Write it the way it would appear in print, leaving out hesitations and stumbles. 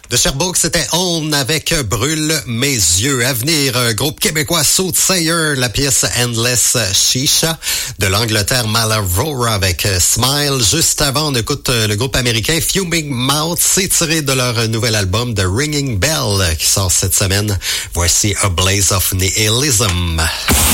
De Sherbrooke, c'était On avec Brûle mes yeux. À venir, groupe québécois Soothsayer, la pièce Endless Shisha. De l'Angleterre, Malavora avec Smile. Juste avant, on écoute le groupe américain Fuming Mouth. C'est tiré de leur nouvel album The Ringing Bell qui sort cette semaine. Voici A Blaze of Nihilism.